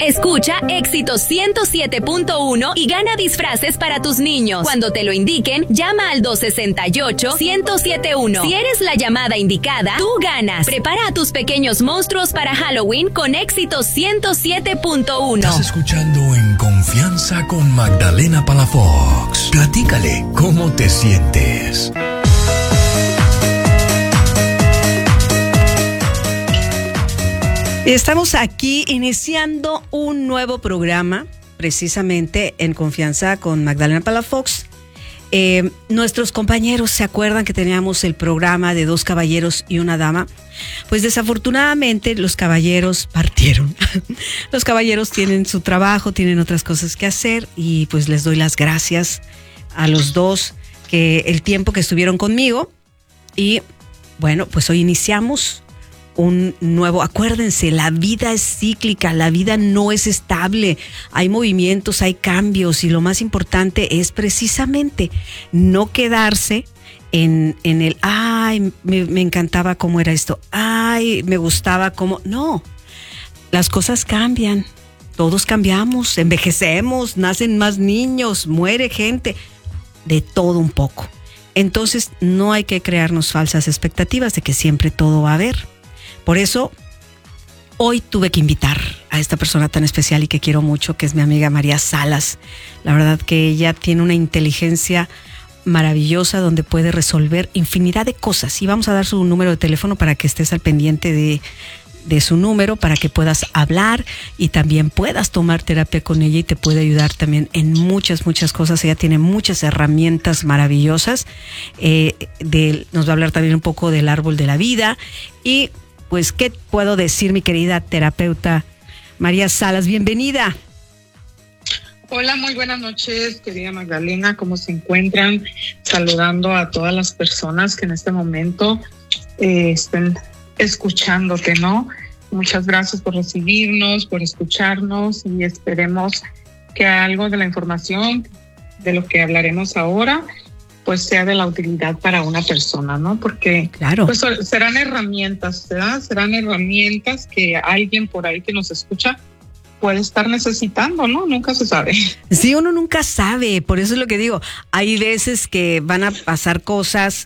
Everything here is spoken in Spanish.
Escucha Éxito 107.1 y gana disfraces para tus niños. Cuando te lo indiquen, llama al 268-1071. Si eres la llamada indicada, tú ganas. Prepara a tus pequeños monstruos para Halloween con Éxito 107.1. Estás escuchando En Confianza con Magdalena Palafox. Platícale cómo te sientes. Estamos aquí iniciando un nuevo programa, precisamente en Confianza con Magdalena Palafox. Nuestros compañeros se acuerdan que teníamos el programa de 2 caballeros y una dama. Pues desafortunadamente los caballeros partieron. Los caballeros tienen su trabajo, tienen otras cosas que hacer y pues les doy las gracias a los dos que el tiempo que estuvieron conmigo. Y bueno, pues hoy iniciamos un nuevo, acuérdense, la vida es cíclica, la vida no es estable, hay movimientos, hay cambios y lo más importante es precisamente no quedarse en el, ay, me encantaba cómo era esto, ay, me gustaba cómo, no, las cosas cambian, todos cambiamos, envejecemos, nacen más niños, muere gente, de todo un poco. Entonces no hay que crearnos falsas expectativas de que siempre todo va a haber. Por eso, hoy tuve que invitar a esta persona tan especial y que quiero mucho, que es mi amiga María Salas. La verdad que ella tiene una inteligencia maravillosa donde puede resolver infinidad de cosas. Y vamos a dar su número de teléfono para que estés al pendiente de su número, para que puedas hablar y también puedas tomar terapia con ella y te puede ayudar también en muchas cosas. Ella tiene muchas herramientas maravillosas. Nos va a hablar también un poco del árbol de la vida y pues, ¿qué puedo decir, mi querida terapeuta María Salas? Bienvenida. Hola, muy buenas noches, querida Magdalena. ¿Cómo se encuentran? Saludando a todas las personas que en este momento estén escuchándote, ¿no? Muchas gracias por recibirnos, por escucharnos y esperemos que algo de la información de lo que hablaremos ahora pues sea de la utilidad para una persona, ¿no? Porque claro, pues serán herramientas, ¿verdad? Serán herramientas que alguien por ahí que nos escucha puede estar necesitando, ¿no? Nunca se sabe. Sí, uno nunca sabe, por eso es lo que digo. Hay veces que van a pasar cosas